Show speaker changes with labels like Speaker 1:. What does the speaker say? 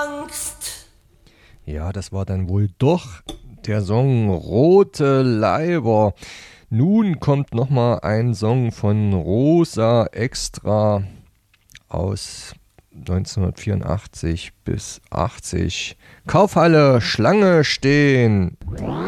Speaker 1: Angst.
Speaker 2: Ja, das war dann wohl doch der Song Rote Leiber. Nun kommt nochmal ein Song von Rosa Extra aus 1984 bis 80. Kaufhalle, Schlange stehen.